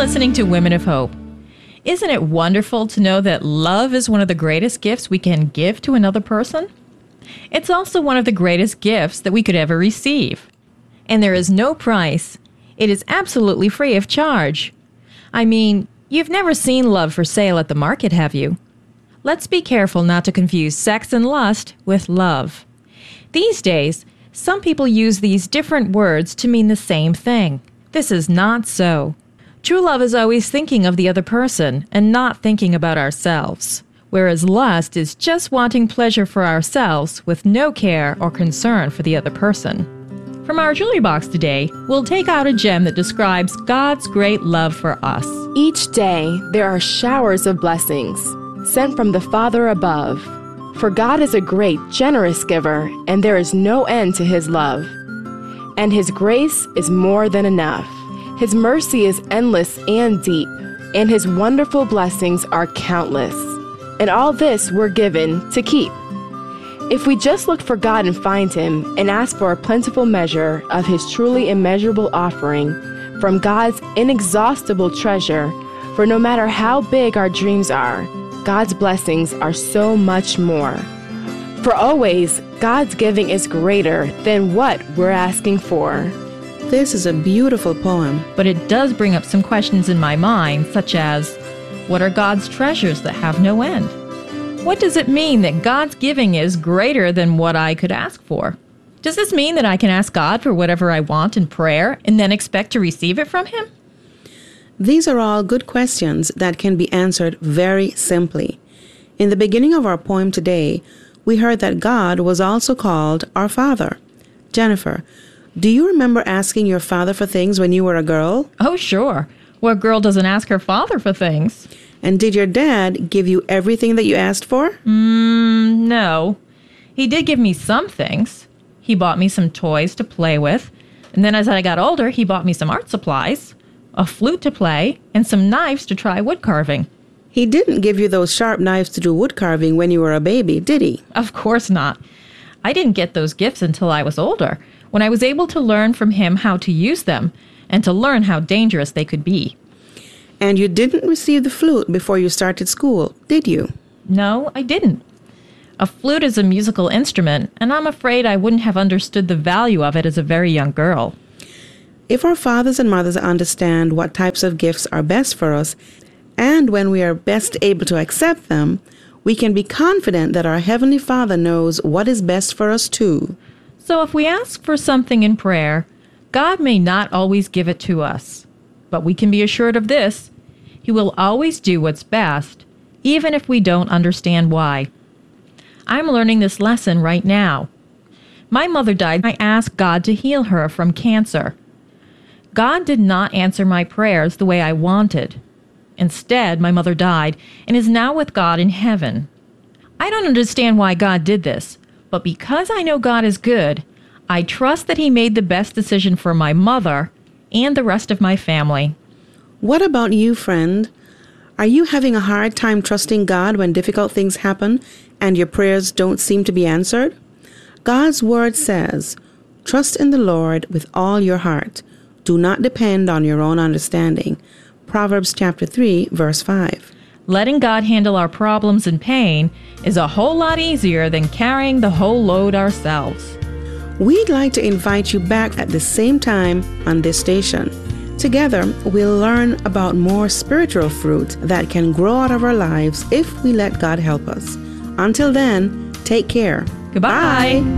listening to Women of Hope. Isn't it wonderful to know that love is one of the greatest gifts we can give to another person? It's also one of the greatest gifts that we could ever receive. And there is no price. It is absolutely free of charge. I mean, you've never seen love for sale at the market, have you? Let's be careful not to confuse sex and lust with love. These days, some people use these different words to mean the same thing. This is not so. True love is always thinking of the other person and not thinking about ourselves, whereas lust is just wanting pleasure for ourselves with no care or concern for the other person. From our jewelry box today, we'll take out a gem that describes God's great love for us. Each day, there are showers of blessings sent from the Father above. For God is a great, generous giver, and there is no end to His love. And His grace is more than enough. His mercy is endless and deep, and His wonderful blessings are countless. And all this we're given to keep. If we just look for God and find Him and ask for a plentiful measure of His truly immeasurable offering from God's inexhaustible treasure, for no matter how big our dreams are, God's blessings are so much more. For always, God's giving is greater than what we're asking for. This is a beautiful poem. But it does bring up some questions in my mind, such as, what are God's treasures that have no end? What does it mean that God's giving is greater than what I could ask for? Does this mean that I can ask God for whatever I want in prayer and then expect to receive it from Him? These are all good questions that can be answered very simply. In the beginning of our poem today, we heard that God was also called our Father. Jennifer, do you remember asking your father for things when you were a girl? Oh, sure. What girl doesn't ask her father for things? And did your dad give you everything that you asked for? No. He did give me some things. He bought me some toys to play with. And then as I got older, he bought me some art supplies, a flute to play, and some knives to try wood carving. He didn't give you those sharp knives to do wood carving when you were a baby, did he? Of course not. I didn't get those gifts until I was older, when I was able to learn from him how to use them and to learn how dangerous they could be. And you didn't receive the flute before you started school, did you? No, I didn't. A flute is a musical instrument, and I'm afraid I wouldn't have understood the value of it as a very young girl. If our fathers and mothers understand what types of gifts are best for us, and when we are best able to accept them, we can be confident that our Heavenly Father knows what is best for us too. So if we ask for something in prayer, God may not always give it to us. But we can be assured of this: He will always do what's best, even if we don't understand why. I'm learning this lesson right now. My mother died. I asked God to heal her from cancer. God did not answer my prayers the way I wanted. Instead, my mother died and is now with God in heaven. I don't understand why God did this, but because I know God is good, I trust that He made the best decision for my mother and the rest of my family. What about you, friend? Are you having a hard time trusting God when difficult things happen and your prayers don't seem to be answered? God's word says, "Trust in the Lord with all your heart. Do not depend on your own understanding." Proverbs chapter 3, verse 5. Letting God handle our problems and pain is a whole lot easier than carrying the whole load ourselves. We'd like to invite you back at the same time on this station. Together, we'll learn about more spiritual fruit that can grow out of our lives if we let God help us. Until then, take care. Goodbye. Bye.